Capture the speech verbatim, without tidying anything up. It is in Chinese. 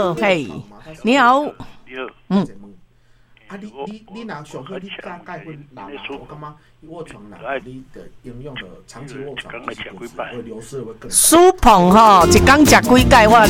好，嘿，你好， 你好， 嗯。 啊，你你你若上好，你加钙分老啦，我感觉卧床啦，你的营养的长期卧床，会流失会更。 舒鹏吼，一工食几盖，我跟